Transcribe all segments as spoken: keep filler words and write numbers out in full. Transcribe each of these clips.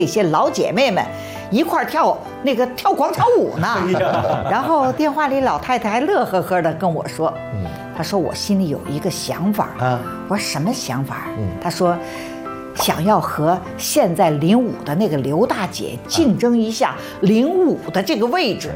一些老姐妹们一块跳那个跳广场舞呢。然后电话里老太太还乐呵呵的跟我说，她说我心里有一个想法。我说什么想法？她说想要和现在领舞的那个刘大姐竞争一下领舞的这个位置。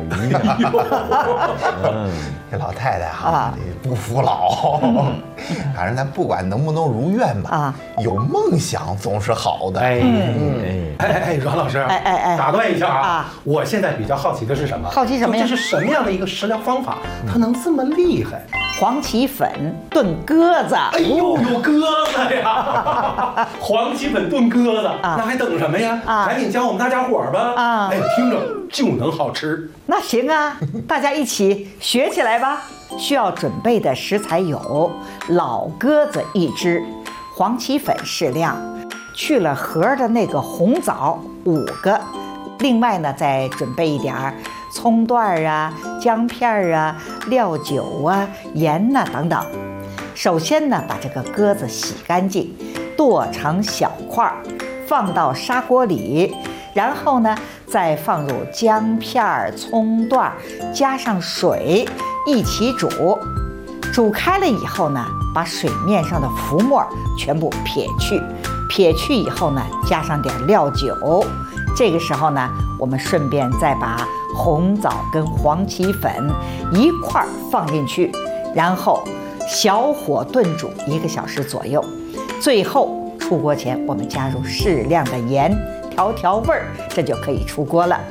这老太太哈，不服老。反正咱不管能不能如愿吧，有梦想总是好的。 哎哎哎，阮老师，哎哎哎，打断一下啊！我现在比较好奇的是什么？ 好奇什么呀？ 这是什么样的一个食疗方法，它能这么厉害？ 黄芪粉炖鸽子。 哎呦，有鸽子呀！黄芪粉炖鸽子，那还等什么呀？赶紧教我们大家伙儿吧！啊，哎，听着就能好吃。 那行啊，大家一起学起来吧。需要准备的食材有老鸽子一只，黄芪粉适量，去了核的那个红枣五个，另外呢再准备一点葱段啊、姜片啊、料酒啊、盐呐、啊、等等。首先呢，把这个鸽子洗干净，剁成小块，放到砂锅里，然后呢再放入姜片、葱段，加上水一起煮。煮开了以后呢，把水面上的浮沫全部撇去，撇去以后呢，加上点料酒。这个时候呢，我们顺便再把红枣跟黄芪粉一块儿放进去，然后小火炖煮一个小时左右。最后出锅前，我们加入适量的盐调调味儿，这就可以出锅了。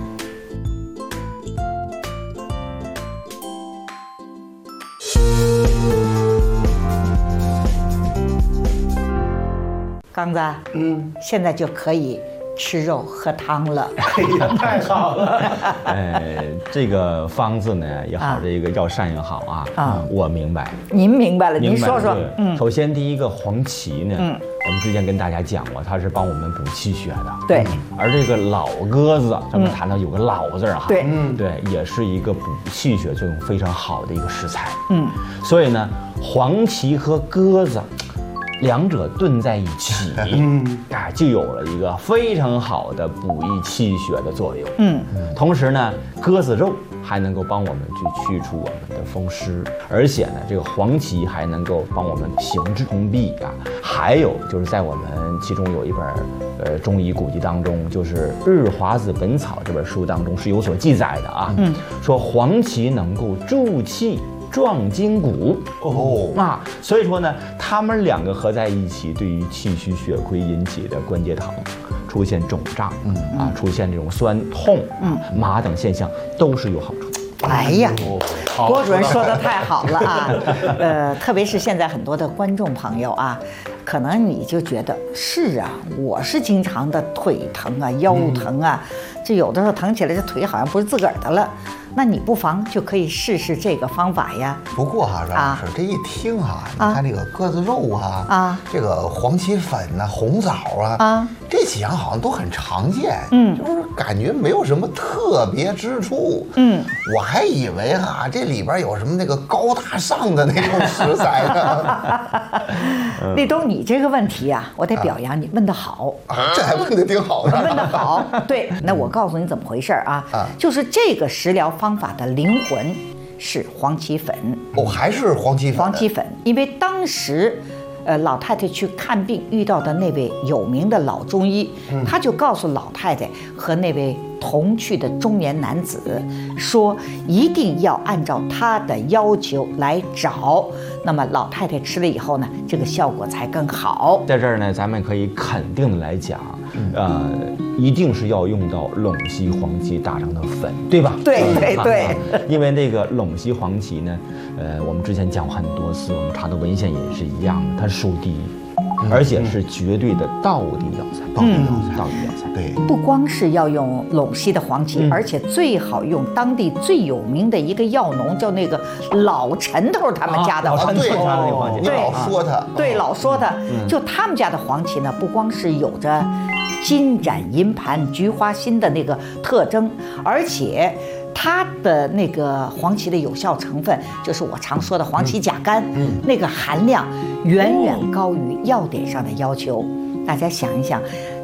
刚子，嗯，现在就可以吃肉喝汤了。 哎呀，太好了！ 哎，这个方子呢也好，啊、这个药膳也好啊，啊，我明白。 您明白了，您说说。 嗯，首先第一个黄芪呢，嗯，我们之前跟大家讲过，它是帮我们补气血的。 对。 而这个老鸽子，咱们谈到有个老字哈， 对， 嗯，对，也是一个补气血作用非常好的一个食材。嗯，所以呢，黄芪和鸽子。两者炖在一起，嗯，啊，就有了一个非常好的补益气血的作用。嗯，同时呢，鸽子肉还能够帮我们去去除我们的风湿，而且呢，这个黄芪还能够帮我们行滞通闭啊。还有就是在我们其中有一本呃中医古籍当中，就是《日华子本草》这本书当中是有所记载的啊。嗯，说黄芪能够助气。壮筋骨哦啊，所以说呢，他们两个合在一起，对于气虚血亏引起的关节疼、出现肿胀，嗯啊，出现这种酸痛、嗯麻等现象，都是有好处的。 哎呀，郭主任说的太好了啊！呃，特别是现在很多的观众朋友啊，可能你就觉得是啊，我是经常的腿疼啊、腰疼啊，这有的时候疼起来，这腿好像不是自个儿的了。那你不妨就可以试试这个方法呀。 不过哈、啊，阮老师、啊、这一听啊，你看这个鸽子肉啊，啊，这个黄芪粉呐、啊、红枣啊，啊，这几样好像都很常见，嗯，就是感觉没有什么特别之处，嗯，我还以为哈、啊、这里边有什么那个高大上的那种食材呢。 立冬，你这个问题啊，我得表扬你，问得好， 啊，这还问得挺好的， 问得好。对，那我告诉你怎么回事啊，啊，就是这个食疗方法的灵魂是黄芪粉。 哦，还是黄芪粉。 黄芪粉，因为当时，呃，老太太去看病遇到的那位有名的老中医，嗯、他就告诉老太太和那位同去的中年男子说，一定要按照他的要求来找。那么老太太吃了以后呢，这个效果才更好。 在这儿呢，咱们可以肯定的来讲，呃，一定是要用到陇西黄芪打成的粉，对吧？ 对对对、 啊。因为这个陇西黄芪呢，呃，我们之前讲过很多次，我们查的文献也是一样的，它是属第一。而且是绝对的道地药材，道地药材，道地药材。对， 不光是要用陇西的黄芪，嗯、而且最好用当地最有名的一个药农，叫那个老陈头他们家的黄芪。 啊、对，哦、你老说他， 对，老说他，嗯、就他们家的黄芪呢，不光是有着金盏银盘、菊花心的那个特征，而且。它的那个黄芪的有效成分，就是我常说的黄芪甲苷，嗯，那个含量远远高于药典上的要求。大家想一想，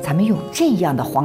咱们用这样的黄